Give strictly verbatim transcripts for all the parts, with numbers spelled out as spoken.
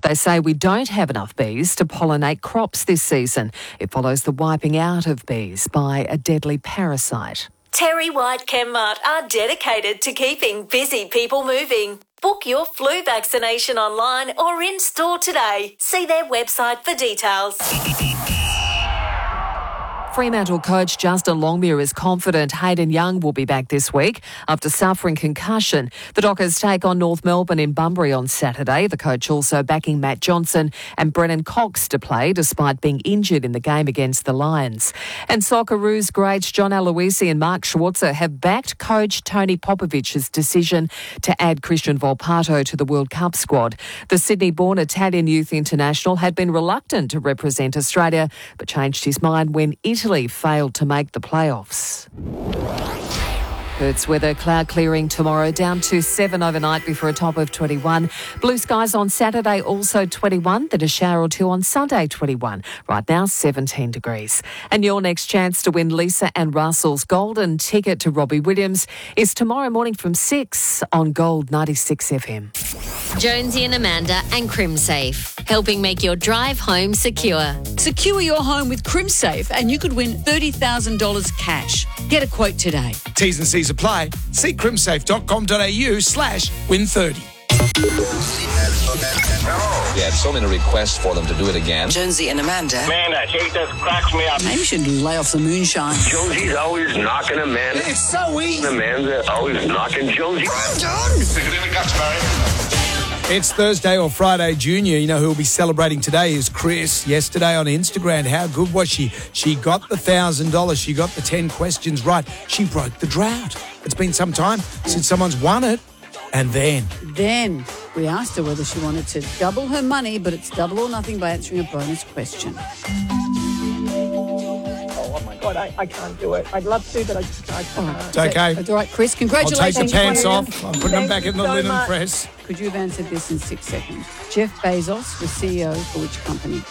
They say we don't have enough bees to pollinate crops this season. It follows the wiping out of bees by a deadly parasite. Terry White Chemmart are dedicated to keeping busy people moving. Book your flu vaccination online or in store today. See their website for details. Fremantle coach Justin Longmuir is confident Hayden Young will be back this week after suffering concussion. The Dockers take on North Melbourne in Bunbury on Saturday. The coach also backing Matt Johnson and Brennan Cox to play despite being injured in the game against the Lions. And Socceroos greats John Aloisi and Mark Schwarzer have backed coach Tony Popovic's decision to add Christian Volpato to the World Cup squad. The Sydney-born Italian youth international had been reluctant to represent Australia but changed his mind when Italy Italy failed to make the playoffs. Perth's weather, cloud clearing tomorrow, down to seven overnight before a top of twenty-one. Blue skies on Saturday, also twenty-one. Then a shower or two on Sunday, twenty-one. Right now, seventeen degrees. And your next chance to win Lisa and Russell's golden ticket to Robbie Williams is tomorrow morning from six on Gold ninety-six F M. Jonesy and Amanda and CrimSafe, helping make your drive home secure. Secure your home with CrimSafe and you could win thirty thousand dollars cash. Get a quote today. T's and C's apply. See crimsafe.com.au slash win 30. We had so many requests for them to do it again. Jonesy and Amanda. Man, that hate just cracks me up. Maybe you should lay off the moonshine. Jonesy's always knocking Amanda. It's so easy. Amanda always knocking Jonesy. I'm done. Stick it in the guts, Barry. It's Thursday or Friday Junior. You know who will be celebrating today is Chris. Yesterday on Instagram, how good was she? She got the one thousand dollars. She got the ten questions right. She broke the drought. It's been some time since someone's won it. And then... Then we asked her whether she wanted to double her money, but it's double or nothing by answering a bonus question. Oh, my God, I, I can't do it. I'd love to, but I just can't. Oh, it's okay. That's all right, Chris. Congratulations. I'll take the pants off. I'm putting them Thank back in the so linen much. press. Could you have answered this in six seconds? Jeff Bezos was C E O for which company?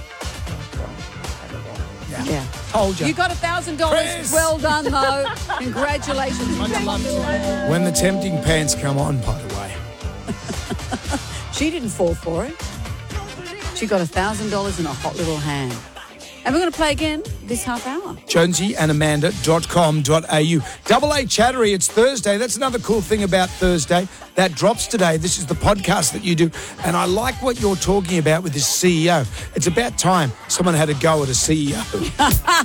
Yeah. Yeah. Told you. You got one thousand dollars. Chris. Well done, though. Congratulations. When the tempting pants come on, by the way. She didn't fall for it. She got one thousand dollars in a hot little hand. And we're going to play again this half hour. Jonesy and Amanda dot com dot a u. Double A Chattery, it's Thursday. That's another cool thing about Thursday. That drops today. This is the podcast that you do. And I like what you're talking about with this C E O. It's about time someone had a go at a C E O.